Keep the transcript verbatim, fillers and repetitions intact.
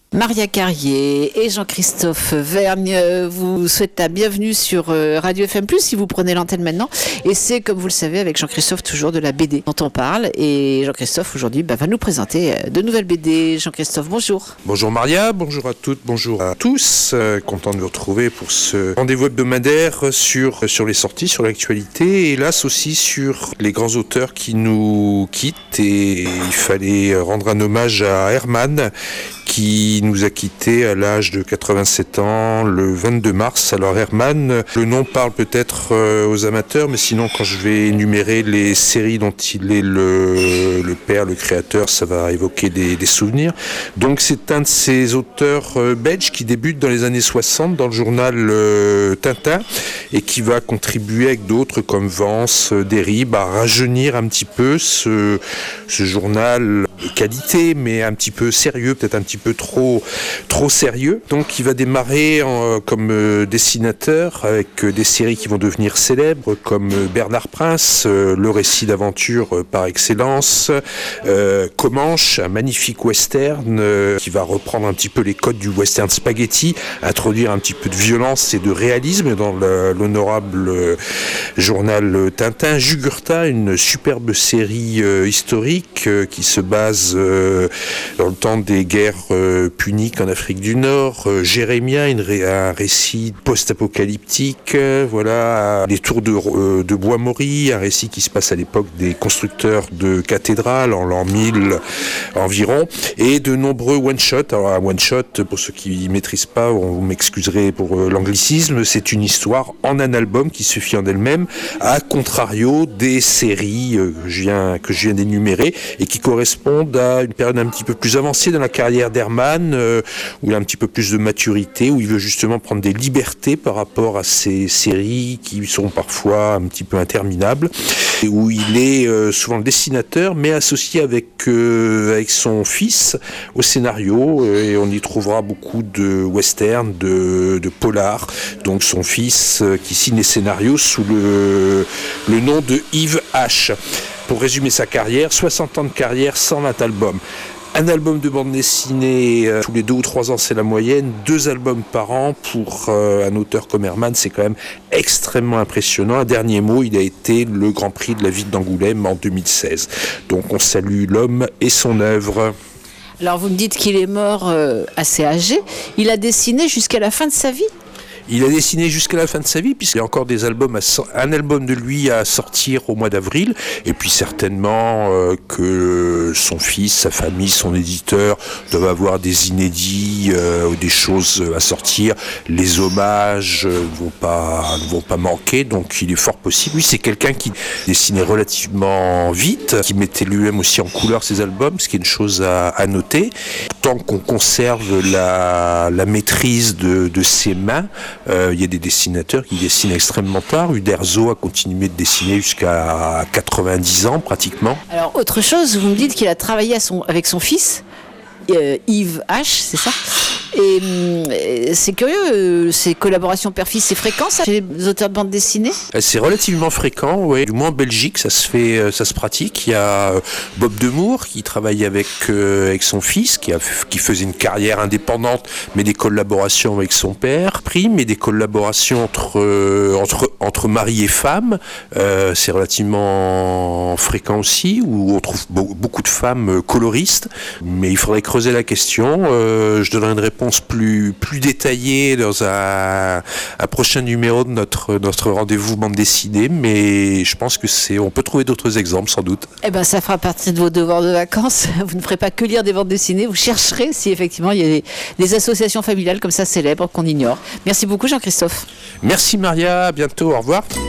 Maria Carrier et Jean-Christophe Vergne vous souhaitent la bienvenue sur Radio F M plus, si vous prenez l'antenne maintenant. Et c'est, comme vous le savez, avec Jean-Christophe toujours de la B D dont on parle. Et Jean-Christophe, aujourd'hui, bah, va nous présenter de nouvelles B D. Jean-Christophe, bonjour. Bonjour Maria, bonjour à toutes, bonjour à tous. Euh, content de vous retrouver pour ce rendez-vous hebdomadaire sur, sur les sorties, sur l'actualité. Et hélas aussi sur les grands auteurs qui nous quittent. Et il fallait rendre un hommage à Herman, qui nous a quittés à l'âge de quatre-vingt-sept ans le vingt-deux mars. Alors Herman, le nom parle peut-être aux amateurs, mais sinon quand je vais énumérer les séries dont il est le, le père, le créateur, ça va évoquer des, des souvenirs. Donc c'est un de ces auteurs belges qui débute dans les années soixante dans le journal euh, Tintin et qui va contribuer avec d'autres comme Vance, Derrib à rajeunir un petit peu ce, ce journal de qualité, mais un petit peu sérieux, peut-être un petit peu trop trop sérieux. Donc il va démarrer en, comme euh, dessinateur avec euh, des séries qui vont devenir célèbres comme euh, Bernard Prince, euh, le récit d'aventure euh, par excellence, euh, Comanche, un magnifique western euh, qui va reprendre un petit peu les codes du western spaghetti, introduire un petit peu de violence et de réalisme dans le, l'honorable euh, journal euh, Tintin. Jugurtha, une superbe série euh, historique euh, qui se base euh, dans le temps des guerres Euh, punique en Afrique du Nord, euh, Jérémia, une ré- un récit post-apocalyptique, euh, voilà, les tours de, euh, de Bois-Maury, un récit qui se passe à l'époque des constructeurs de cathédrales en l'an mille environ, et de nombreux one-shots. Alors un one-shot, pour ceux qui ne maîtrisent pas, vous m'excuserez pour euh, l'anglicisme, c'est une histoire en un album qui suffit en elle-même, à contrario des séries euh, que je viens, que je viens d'énumérer et qui correspondent à une période un petit peu plus avancée dans la carrière d'Herman, euh, où il a un petit peu plus de maturité, où il veut justement prendre des libertés par rapport à ces séries qui sont parfois un petit peu interminables, et où il est euh, souvent le dessinateur, mais associé avec, euh, avec son fils au scénario, euh, et on y trouvera beaucoup de western, de, de polar, donc son fils euh, qui signe les scénarios sous le, le nom de Yves H. Pour résumer sa carrière, soixante ans de carrière, cent vingt albums. Un album de bande dessinée euh, tous les deux ou trois ans, c'est la moyenne. Deux albums par an pour euh, un auteur comme Herman, c'est quand même extrêmement impressionnant. Un dernier mot, il a été le Grand Prix de la ville d'Angoulême en deux mille seize. Donc on salue l'homme et son œuvre. Alors vous me dites qu'il est mort euh, assez âgé. Il a dessiné jusqu'à la fin de sa vie ? Il a dessiné jusqu'à la fin de sa vie, puisqu'il y a encore des albums, à so- un album de lui à sortir au mois d'avril, et puis certainement euh, que son fils, sa famille, son éditeur doivent avoir des inédits euh, ou des choses à sortir. Les hommages euh, ne vont pas, ne vont pas manquer, donc il est fort possible. Lui, c'est quelqu'un qui dessinait relativement vite, qui mettait lui-même aussi en couleur ses albums, ce qui est une chose à, à noter. Tant qu'on conserve la, la maîtrise de, de ses mains, il euh, y a des dessinateurs qui dessinent extrêmement tard. Uderzo a continué de dessiner jusqu'à quatre-vingt-dix ans pratiquement. Alors autre chose, vous me dites qu'il a travaillé à son, avec son fils, euh, Yves H, c'est ça ? Et euh, c'est curieux, euh, ces collaborations père-fils, c'est fréquent ça chez les auteurs de bande dessinée ? C'est relativement fréquent, oui. Du moins en Belgique, ça se fait, ça se pratique. Il y a Bob Demour qui travaille avec euh, avec son fils, qui a qui faisait une carrière indépendante, mais des collaborations avec son père. Prime et des collaborations entre euh, entre entre mari et femme, euh, c'est relativement fréquent aussi, où on trouve be- beaucoup de femmes coloristes. Mais il faudrait creuser la question. Euh, je donnerai une réponse plus plus détaillée dans un, un prochain numéro de notre notre rendez-vous bande dessinée, mais je pense que c'est on peut trouver d'autres exemples sans doute. Eh ben ça fera partie de vos devoirs de vacances. Vous ne ferez pas que lire des bandes dessinées, vous chercherez si effectivement il y a des, des associations familiales comme ça célèbres qu'on ignore. Merci beaucoup Jean-Christophe. Merci Maria, à bientôt, au revoir.